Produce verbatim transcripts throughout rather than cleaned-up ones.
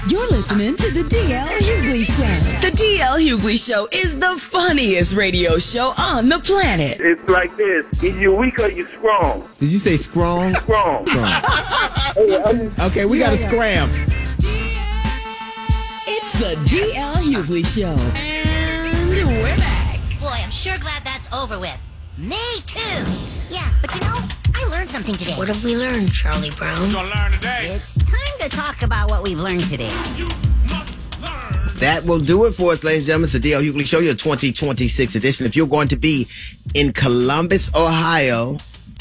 You're listening to the D L Hughley Show. The D L Hughley Show is the funniest radio show on the planet. It's like this. Is you weak or you strong? Did you say strong? Strong. Strong. Okay, we got to scram. It's the D L Hughley Show. And we're back. Boy, I'm sure glad that's over with. Me too. Yeah, but you know, I learned something today. What have we learned, Charlie Brown? We're gonna learn today. It's time to talk about what we've learned today. You must learn. That will do it for us, ladies and gentlemen. It's the D L Hughley Show, your twenty twenty-six edition. If you're going to be in Columbus, Ohio,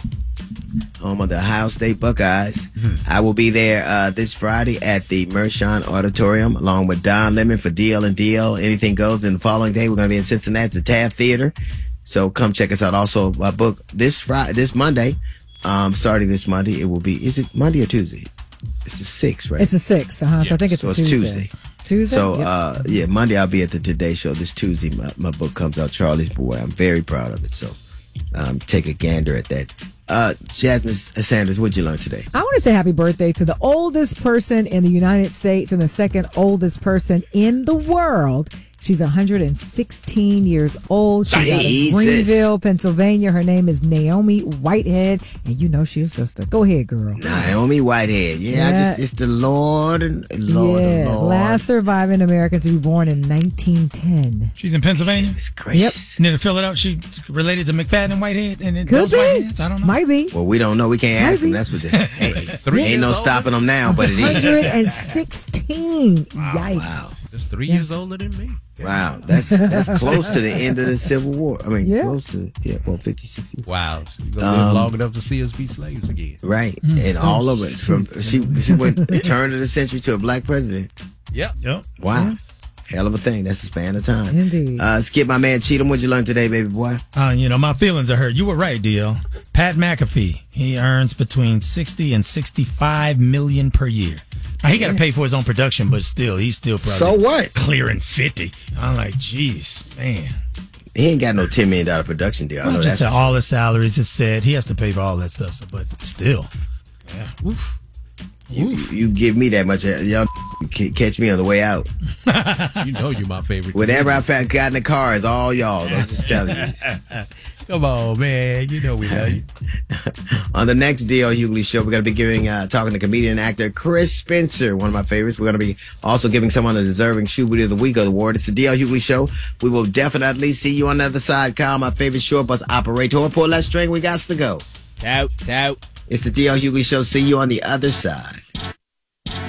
home of the Ohio State Buckeyes, mm-hmm. I will be there uh, this Friday at the Mershon Auditorium, along with Don Lemon for D L and D L. Anything goes. And the following day, we're going to be in Cincinnati at the Taft Theater. So come check us out. Also, my book this Friday, this Monday, um, starting this Monday, it will be, is it Monday or Tuesday? It's the sixth, right? It's the sixth, huh? Yes. So I think it's, so a it's Tuesday. Tuesday. Tuesday? So, yep. uh, yeah, Monday I'll be at the Today Show. This Tuesday, my, my book comes out, Charlie's Boy. I'm very proud of it. So, um, take a gander at that. Uh, Jasmine Sanders, what'd you learn today? I want to say happy birthday to the oldest person in the United States and the second oldest person in the world. She's one hundred sixteen years old. She's out of Greenville, Pennsylvania. Her name is Naomi Whitehead, and you know she's your sister. Go ahead, girl. Naomi Whitehead. Yeah, yeah. I just it's the Lord and Lord yeah, and Lord. Last surviving American to be born in nineteen ten. She's in Pennsylvania. It's gracious. Yep. Near Philadelphia. She related to McFadden Whitehead and Could those be. Whiteheads. I don't know. Might be. Well, we don't know. We can't ask Might them. be. That's what they ain't, ain't no stopping them now, but it is. one hundred sixteen. Wow, Yikes. wow. Just three Yeah. years older than me. Wow, that's that's close to the end of the Civil War. I mean, Yeah. close to, yeah, well, fifty, sixty. Wow. You're going to Um, live long enough to see us be slaves again. Right, and all of it. From she she went the turn of the century to a black president. Yep. Yep. Wow. Hell of a thing. That's a span of time. Indeed. Uh, Skip, my man Cheatham, what'd you learn today, baby boy? Uh, you know, my feelings are hurt. You were right, D L. Pat McAfee, he earns between sixty and sixty-five million per year. Now, he got to pay for his own production, but still, he's still probably So what? clearing fifty. I'm like, geez, man. He ain't got no ten million dollar production deal. I know Well, just that's said all his salaries is said. He has to pay for all that stuff, so, but still. Yeah. Oof. you, you, you give me that much. Y'all c- catch me on the way out. You know you're my favorite. Whatever I found, got in the car is all y'all. I'm just telling you. Come on, man. You know we love you. On the next D L Hughley Show, we're going to be giving, uh, talking to comedian and actor Chris Spencer, one of my favorites. We're going to be also giving someone a deserving Shoe Booty of the Week award. It's the D L Hughley Show. We will definitely see you on the other side. Kyle, my favorite short bus operator. Pull that string. We got to go. Out, out. It's the D L Hughley Show. See you on the other side.